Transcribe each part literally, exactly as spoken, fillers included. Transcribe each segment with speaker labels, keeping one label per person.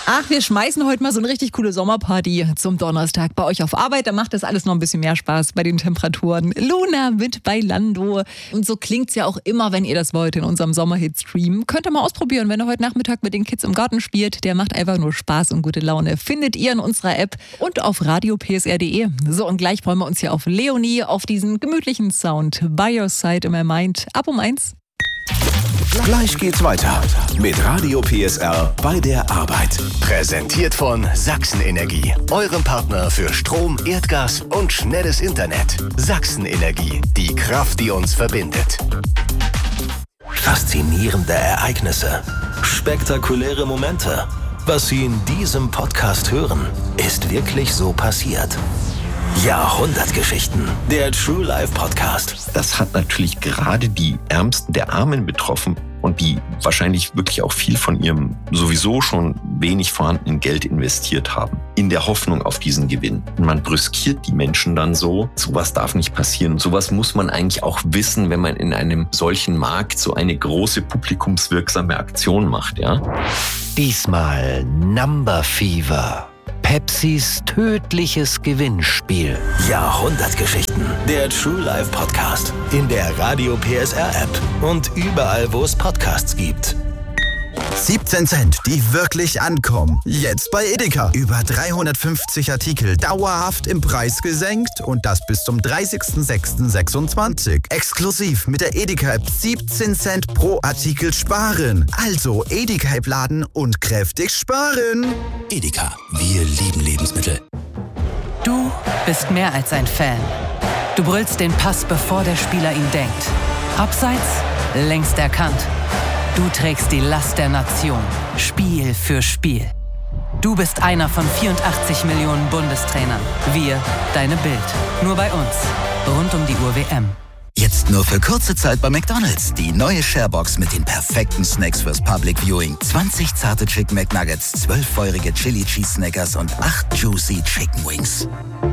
Speaker 1: Ach, wir schmeißen heute mal so eine richtig coole Sommerparty zum Donnerstag bei euch auf Arbeit. Da macht das alles noch ein bisschen mehr Spaß bei den Temperaturen. Luna mit Bailando. Und so klingt's ja auch immer, wenn ihr das wollt in unserem Sommerhit-Stream. Könnt ihr mal ausprobieren, wenn ihr heute Nachmittag mit den Kids im Garten spielt. Der macht einfach nur Spaß und gute Laune. Findet ihr in unserer App und auf radio p s r punkt d e. So, und gleich freuen wir uns hier auf Leonie, auf diesen gemütlichen Sound. By Your Side in My Mind. Ab um eins.
Speaker 2: Gleich geht's weiter mit Radio P S R bei der Arbeit. Präsentiert von Sachsenenergie, eurem Partner für Strom, Erdgas und schnelles Internet. Sachsenenergie, die Kraft, die uns verbindet. Faszinierende Ereignisse, spektakuläre Momente. Was Sie in diesem Podcast hören, ist wirklich so passiert. Jahrhundertgeschichten, der True Life Podcast.
Speaker 3: Das hat natürlich gerade die Ärmsten der Armen betroffen und die wahrscheinlich wirklich auch viel von ihrem sowieso schon wenig vorhandenen Geld investiert haben, in der Hoffnung auf diesen Gewinn. Man brüskiert die Menschen dann so, sowas darf nicht passieren. Sowas muss man eigentlich auch wissen, wenn man in einem solchen Markt so eine große publikumswirksame Aktion macht, ja.
Speaker 2: Diesmal Number Fever. Pepsis tödliches Gewinnspiel. Jahrhundertgeschichten. Der True Life Podcast. In der Radio P S R App. Und überall, wo es Podcasts gibt.
Speaker 4: siebzehn Cent, die wirklich ankommen. Jetzt bei Edeka. Über dreihundertfünfzig Artikel dauerhaft im Preis gesenkt und das bis zum dreißigsten sechsten sechsundzwanzig. Exklusiv mit der Edeka-App siebzehn Cent pro Artikel sparen. Also Edeka-App laden und kräftig sparen.
Speaker 5: Edeka, wir lieben Lebensmittel.
Speaker 6: Du bist mehr als ein Fan. Du brüllst den Pass, bevor der Spieler ihn denkt. Abseits, längst erkannt. Du trägst die Last der Nation, Spiel für Spiel. Du bist einer von vierundachtzig Millionen Bundestrainern. Wir, deine Bild. Nur bei uns. Rund um die Uhr W M.
Speaker 5: Jetzt nur für kurze Zeit bei McDonald's. Die neue Sharebox mit den perfekten Snacks fürs Public Viewing. zwanzig zarte Chicken McNuggets, zwölf feurige Chili Cheese Snackers und acht Juicy Chicken Wings.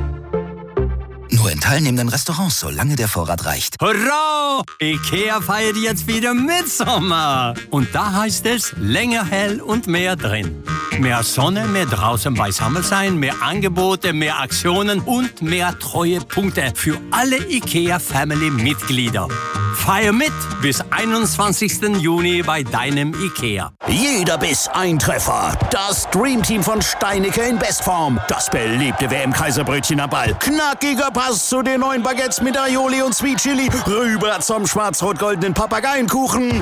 Speaker 5: Nur in teilnehmenden Restaurants, solange der Vorrat reicht.
Speaker 7: Hurra! Ikea feiert jetzt wieder Mitsommer. Und da heißt es, länger hell und mehr drin. Mehr Sonne, mehr draußen beisammen sein, mehr Angebote, mehr Aktionen und mehr Treuepunkte für alle Ikea-Family-Mitglieder. Feier mit bis einundzwanzigsten Juni bei deinem Ikea.
Speaker 8: Jeder Biss ein Treffer. Das Dreamteam von Steinicke in Bestform. Das beliebte W M-Kaiserbrötchen am Ball. Knackiger Pass zu den neuen Baguettes mit Aioli und Sweet Chili. Rüber zum schwarz-rot-goldenen Papageienkuchen.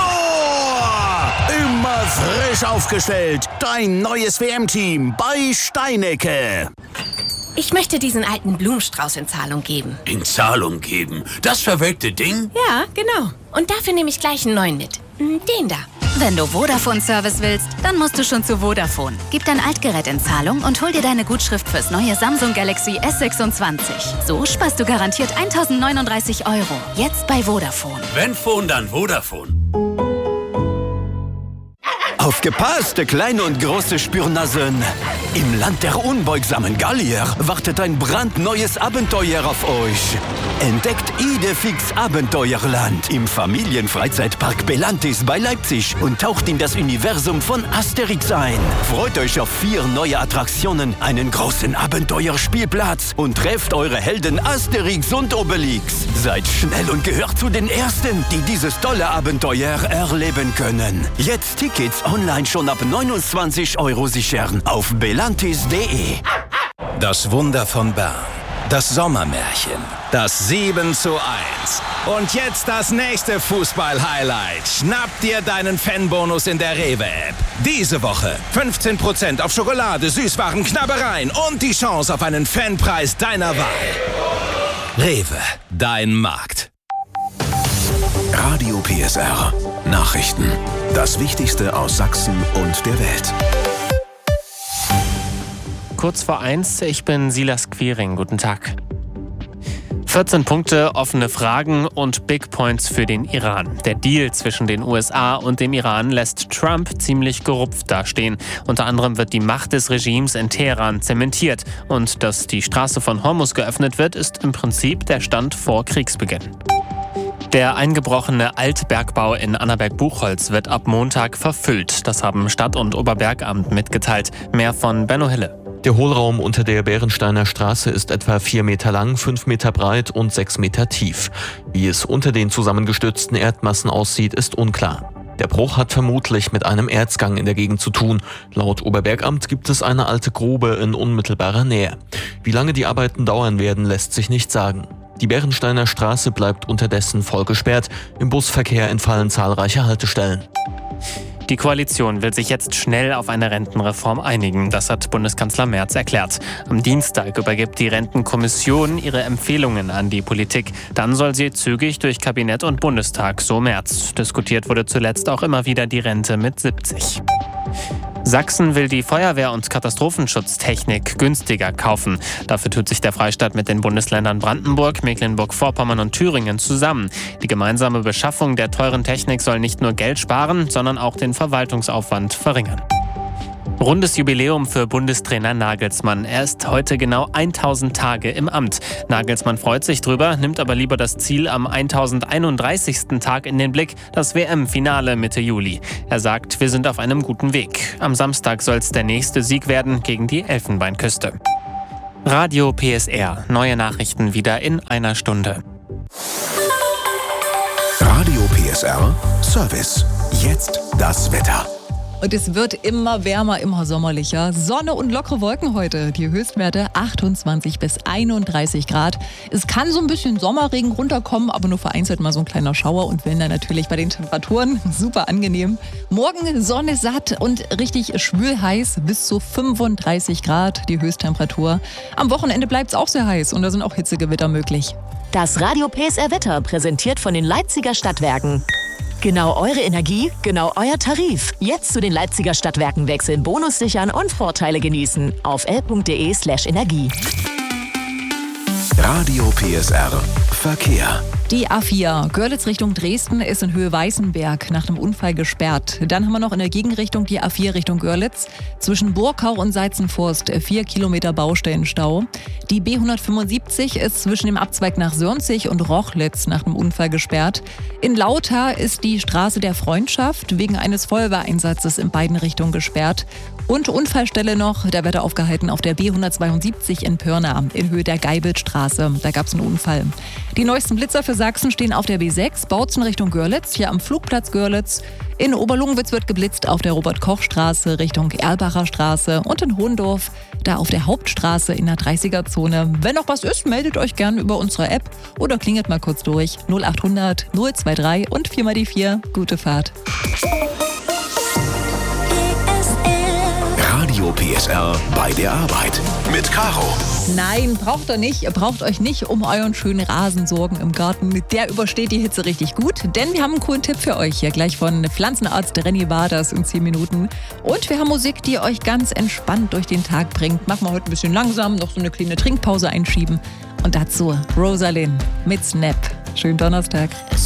Speaker 8: Tor! Immer frisch aufgestellt. Dein neues W M-Team bei Steinicke.
Speaker 9: Ich möchte diesen alten Blumenstrauß in Zahlung geben.
Speaker 10: In Zahlung geben? Das verwelkte Ding?
Speaker 9: Ja, genau. Und dafür nehme ich gleich einen neuen mit. Den da.
Speaker 11: Wenn du Vodafone-Service willst, dann musst du schon zu Vodafone. Gib dein Altgerät in Zahlung und hol dir deine Gutschrift fürs neue Samsung Galaxy S sechsundzwanzig. So sparst du garantiert eintausendneununddreißig Euro. Jetzt bei Vodafone.
Speaker 10: Wenn Phone, dann Vodafone.
Speaker 12: Aufgepasst, kleine und große Spürnasen! Im Land der unbeugsamen Gallier wartet ein brandneues Abenteuer auf euch. Entdeckt Idefix Abenteuerland im Familienfreizeitpark Belantis bei Leipzig und taucht in das Universum von Asterix ein. Freut euch auf vier neue Attraktionen, einen großen Abenteuerspielplatz und trefft eure Helden Asterix und Obelix. Seid schnell und gehört zu den Ersten, die dieses tolle Abenteuer erleben können. Jetzt Tickets online schon ab neunundzwanzig Euro sichern auf belantis punkt de.
Speaker 13: Das Wunder von Bern. Das Sommermärchen. Das sieben zu eins. Und jetzt das nächste Fußball-Highlight. Schnapp dir deinen Fanbonus in der Rewe-App. Diese Woche fünfzehn Prozent auf Schokolade, Süßwaren, Knabbereien und die Chance auf einen Fanpreis deiner Wahl. Rewe, dein Markt.
Speaker 2: Radio P S R. Nachrichten. Das Wichtigste aus Sachsen und der Welt.
Speaker 14: Kurz vor eins, ich bin Silas Quiring. Guten Tag. vierzehn Punkte, offene Fragen und Big Points für den Iran. Der Deal zwischen den U S A und dem Iran lässt Trump ziemlich gerupft dastehen. Unter anderem wird die Macht des Regimes in Teheran zementiert. Und dass die Straße von Hormuz geöffnet wird, ist im Prinzip der Stand vor Kriegsbeginn. Der eingebrochene Altbergbau in Annaberg-Buchholz wird ab Montag verfüllt. Das haben Stadt- und Oberbergamt mitgeteilt. Mehr von Benno Hille.
Speaker 15: Der Hohlraum unter der Bärensteiner Straße ist etwa vier Meter lang, fünf Meter breit und sechs Meter tief. Wie es unter den zusammengestürzten Erdmassen aussieht, ist unklar. Der Bruch hat vermutlich mit einem Erzgang in der Gegend zu tun. Laut Oberbergamt gibt es eine alte Grube in unmittelbarer Nähe. Wie lange die Arbeiten dauern werden, lässt sich nicht sagen. Die Bärensteiner Straße bleibt unterdessen voll gesperrt. Im Busverkehr entfallen zahlreiche Haltestellen.
Speaker 14: Die Koalition will sich jetzt schnell auf eine Rentenreform einigen. Das hat Bundeskanzler Merz erklärt. Am Dienstag übergibt die Rentenkommission ihre Empfehlungen an die Politik. Dann soll sie zügig durch Kabinett und Bundestag, so Merz. Diskutiert wurde zuletzt auch immer wieder die Rente mit siebzig. Sachsen will die Feuerwehr- und Katastrophenschutztechnik günstiger kaufen. Dafür tut sich der Freistaat mit den Bundesländern Brandenburg, Mecklenburg-Vorpommern und Thüringen zusammen. Die gemeinsame Beschaffung der teuren Technik soll nicht nur Geld sparen, sondern auch den Verwaltungsaufwand verringern. Rundes Jubiläum für Bundestrainer Nagelsmann. Er ist heute genau tausend Tage im Amt. Nagelsmann freut sich drüber, nimmt aber lieber das Ziel am tausendeinunddreißigsten Tag in den Blick, das W M-Finale Mitte Juli. Er sagt, wir sind auf einem guten Weg. Am Samstag soll es der nächste Sieg werden gegen die Elfenbeinküste. Radio P S R. Neue Nachrichten wieder in einer Stunde.
Speaker 2: Radio P S R Service. Jetzt das Wetter.
Speaker 1: Und es wird immer wärmer, immer sommerlicher. Sonne und lockere Wolken heute. Die Höchstwerte achtundzwanzig bis einunddreißig Grad. Es kann so ein bisschen Sommerregen runterkommen, aber nur vereinzelt mal so ein kleiner Schauer und wenn dann natürlich bei den Temperaturen super angenehm. Morgen Sonne satt und richtig schwülheiß, bis zu fünfunddreißig Grad die Höchsttemperatur. Am Wochenende bleibt es auch sehr heiß und da sind auch Hitzegewitter möglich.
Speaker 16: Das Radio P S R Wetter präsentiert von den Leipziger Stadtwerken. Genau eure Energie, genau euer Tarif. Jetzt zu den Leipziger Stadtwerken wechseln, Bonus sichern und Vorteile genießen. Auf l punkt de slash Energie.
Speaker 2: Radio P S R Verkehr.
Speaker 1: Die A vier Görlitz Richtung Dresden ist in Höhe Weißenberg nach einem Unfall gesperrt. Dann haben wir noch in der Gegenrichtung die A vier Richtung Görlitz. Zwischen Burkau und Seizenforst vier Kilometer Baustellenstau. Die B hundertfünfundsiebzig ist zwischen dem Abzweig nach Sörnzig und Rochlitz nach einem Unfall gesperrt. In Lauter ist die Straße der Freundschaft wegen eines Feuerwehreinsatzes in beiden Richtungen gesperrt. Und Unfallstelle noch, da wird er aufgehalten auf der B hundertzweiundsiebzig in Pirna in Höhe der Geibelstraße. Da gab es einen Unfall. Die neuesten Blitzer für Sachsen stehen auf der B sechs, Bautzen Richtung Görlitz, hier am Flugplatz Görlitz. In Oberlungwitz wird geblitzt auf der Robert-Koch-Straße Richtung Erlbacher Straße und in Hohendorf, da auf der Hauptstraße in der dreißiger-Zone. Wenn noch was ist, meldet euch gerne über unsere App oder klingelt mal kurz durch. null achthundert null drei und vier mal die vier. Gute Fahrt.
Speaker 2: Radio P S R bei der Arbeit mit Caro.
Speaker 1: Nein, braucht ihr nicht. Ihr braucht euch nicht um euren schönen Rasen sorgen im Garten. Der übersteht die Hitze richtig gut, denn wir haben einen coolen Tipp für euch hier gleich von Pflanzenarzt Renny Waders in zehn Minuten. Und wir haben Musik, die euch ganz entspannt durch den Tag bringt. Machen wir heute ein bisschen langsam, noch so eine kleine Trinkpause einschieben. Und dazu Rosalind mit Snap. Schönen Donnerstag.